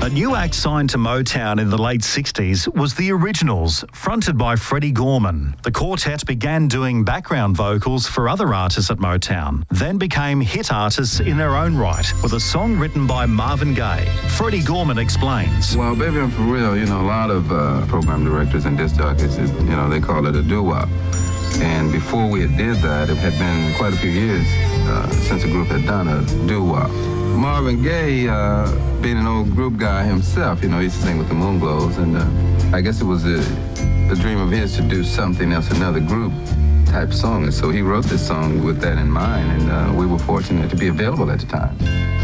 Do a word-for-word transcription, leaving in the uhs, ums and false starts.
A new act signed to Motown in the late sixties was The Originals, fronted by Freddie Gorman. The quartet began doing background vocals for other artists at Motown, then became hit artists in their own right, with a song written by Marvin Gaye. Freddie Gorman explains. Well, Baby, I'm For Real, you know, a lot of uh, program directors and disc jockeys, is, you know, they call it a doo-wop. And before we had did that, it had been quite a few years uh, since the group had done a doo-wop. Marvin Gaye, uh, being an old group guy himself, you know, he used to sing with the Moonglows, and uh, I guess it was a, a dream of his to do something else, another group type song. And so he wrote this song with that in mind, and uh, we were fortunate to be available at the time.